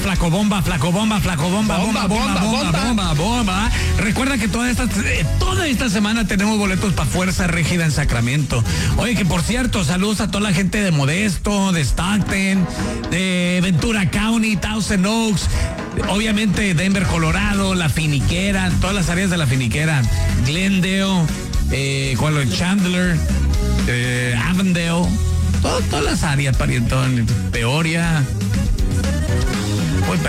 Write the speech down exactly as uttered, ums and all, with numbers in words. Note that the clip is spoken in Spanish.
flaco bomba, flaco bomba, flaco bomba, bomba, bomba, bomba, bomba, bomba, bomba. Recuerda que toda esta, toda esta semana tenemos boletos para Fuerza Régida en Sacramento. Oye, que por cierto, saludos a toda la gente de Modesto, de Stockton, de Ventura County, Thousand Oaks, obviamente Denver, Colorado, La Finiquera, todas las áreas de La Finiquera, Glendale, eh, Chandler, eh, Avondale, todo, todas las áreas, parientón, Peoria,